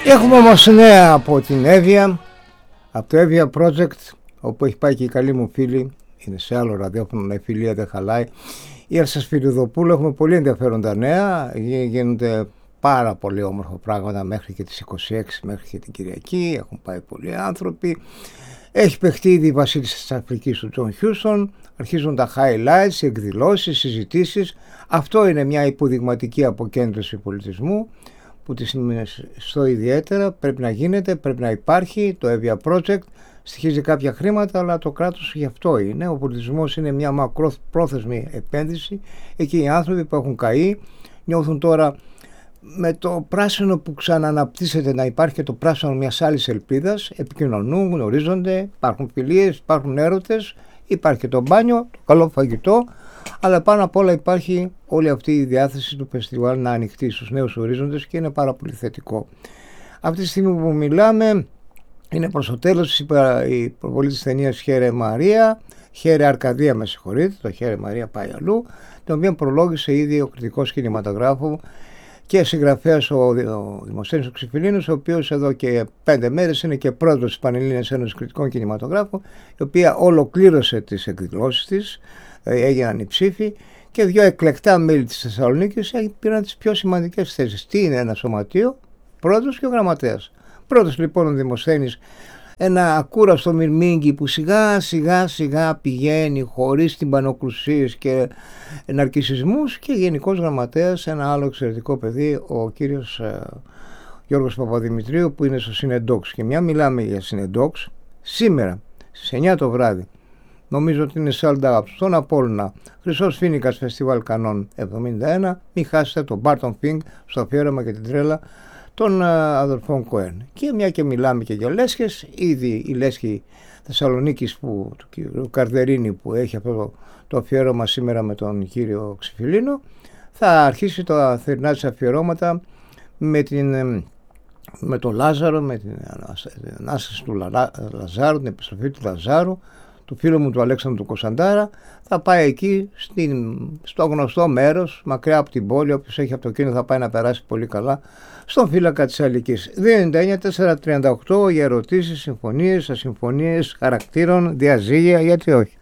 Έχουμε όμως νέα από την Εύβοια, από το Εύβοια Project, όπου έχει πάει και η καλή μου φίλη, είναι σε άλλο ραδιόφωνο, η φιλία δεν χαλάει, η Έλσα Σφυριδοπούλου. Έχουμε πολύ ενδιαφέροντα νέα, γίνονται πάρα πολύ όμορφα πράγματα μέχρι και τις 26, μέχρι και την Κυριακή, έχουν πάει πολλοί άνθρωποι. Έχει παιχτεί ήδη η Βασίλισσα της Αφρικής του Τζον Χιούστον, αρχίζουν τα highlights, οι εκδηλώσεις, συζητήσεις. Αυτό είναι μια υποδειγματική αποκέντρωση πολιτισμού που τη στο ιδιαίτερα πρέπει να γίνεται, πρέπει να υπάρχει. Το Εύβοια Project στοιχίζει κάποια χρήματα, αλλά το κράτος γι' αυτό είναι. Ο πολιτισμός είναι μια μακροπρόθεσμη επένδυση. Εκεί οι άνθρωποι που έχουν καεί νιώθουν τώρα με το πράσινο που ξανααναπτύσσεται να υπάρχει και το πράσινο μιας άλλης ελπίδας. Επικοινωνούν, γνωρίζονται, υπάρχουν φιλίες, υπάρχουν έρωτες, υπάρχει και το μπάνιο, το καλό φαγητό, αλλά πάνω απ' όλα υπάρχει όλη αυτή η διάθεση του φεστιβάλ να ανοιχτεί στους νέους ορίζοντες και είναι πάρα πολύ θετικό. Αυτή τη στιγμή που μιλάμε είναι προς το τέλος η προβολή της ταινίας Χαίρε Μαρία, Χαίρε Αρκαδία με συγχωρείτε, το Χαίρε Μαρία πάει αλλού, το οποίο προλόγησε ήδη ο κριτικός κινηματογράφου και συγγραφέας ο Δημοσθένης ο Ξυφιλίνος, ο οποίος εδώ και 5 μέρες είναι και πρόεδρος της Πανελλήνιας Ένωσης Κριτικών Κινηματογράφων, η οποία ολοκλήρωσε τις εκδηλώσεις της, έγιναν οι ψήφοι και 2 εκλεκτά μέλη της Θεσσαλονίκης πήραν τις πιο σημαντικές θέσεις. Τι είναι ένα σωματείο? Πρόεδρος και ο γραμματέας. Πρώτος λοιπόν ο Δημοσθένης, ένα ακούραστο μυρμήγκι που σιγά πηγαίνει χωρίς τυμπανοκρουσίες και ναρκισσισμούς, και γενικός γραμματέας ένα άλλο εξαιρετικό παιδί, ο κύριος Γιώργος Παπαδημητρίου, που είναι στο Συνεντόξ. Και μια μιλάμε για Συνεντόξ, σήμερα στις 9 το βράδυ, νομίζω ότι είναι sold out, στον Απόλλωνα, Χρυσός Φοίνικας Φεστιβάλ Κανών 71, μην χάσετε τον Barton Fink στο αφιέρωμα και την τρέλα των αδελφών Κοέν. Και μια και μιλάμε και για λέσχες, ήδη η λέσχη Θεσσαλονίκης του κ. Καρδερίνη, που έχει αυτό το αφιέρωμα σήμερα με τον κύριο Ξυφιλίνο, θα αρχίσει τα θερινά της αφιερώματα με τον Λάζαρο, με την ανάσταση του Λαζάρου, την επιστροφή του Λαζάρου, του φίλου μου του Αλέξανδρου του Κωνσταντάρα. Θα πάει εκεί στο γνωστό μέρος, μακριά από την πόλη. Όποιος έχει αυτοκίνητο θα πάει να περάσει πολύ καλά, στον φύλακα της Αλικής. 299-438 για ερωτήσεις, συμφωνίες, ασυμφωνίες, χαρακτήρων, διαζύγια, γιατί όχι.